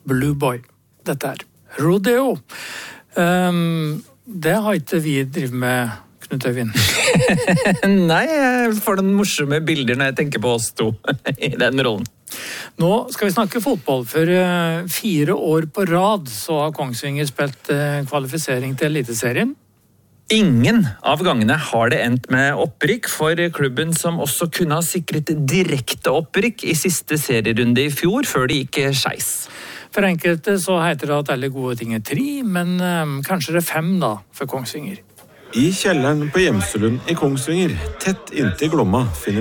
Blue Boy. Dette er rodeo. Det har ikke vi drivet med, Knut Øyvind. Nei, jeg får den morsomme bilder når jeg tenker på oss to i den rollen. Nå skal vi snakke fotball. For 4 år på rad så har Kongsvinger spilt kvalifisering til Eliteserien. Ingen av gangene har det endt med opprykk for klubben som også kunne ha sikret direkte opprykk i siste serierunde i fjor, før det gikk skeis. For enkelte så heter det at alle gode ting er 3, men kanskje det er 5 da, for Kongsvinger. I kjelleren på Gjemselund i Kongsvinger, tett inntil Glomma, finner